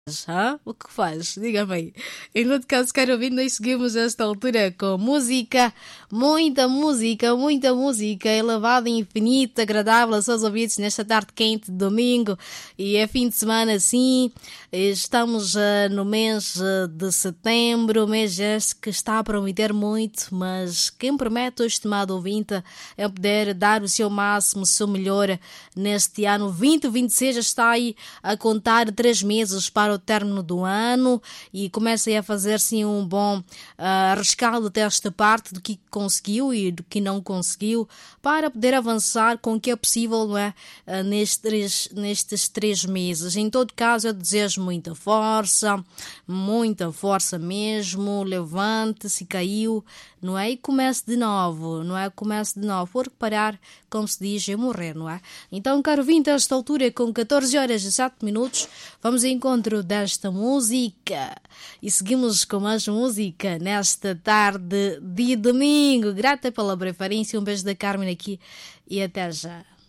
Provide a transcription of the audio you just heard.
O que faz? Diga-me aí. Em todo caso, quero ouvir, nós seguimos esta altura com música, muita música, elevada, infinita, agradável aos seus ouvidos nesta tarde quente de domingo. E é fim de semana, sim. Estamos no mês de setembro, mês este que está a prometer muito, mas quem promete, o estimado ouvinte, é poder dar o seu máximo, o seu melhor neste ano 2026. Já está aí a contar 3 meses para o término do ano e começa a fazer sim um bom rescaldo desta parte do que conseguiu e do que não conseguiu para poder avançar com o que é possível, não é? Nestes 3 meses. Em todo caso, eu desejo muita força mesmo, levante-se, caiu, não é? E comece de novo, não é? Comece de novo, porque parar, como se diz, é morrer, não é? Então, caro ouvinte, a esta altura, com 14 horas e 7 minutos, vamos ao encontro desta música e seguimos com mais música nesta tarde de domingo. Grata pela preferência, um beijo da Carmen aqui e até já.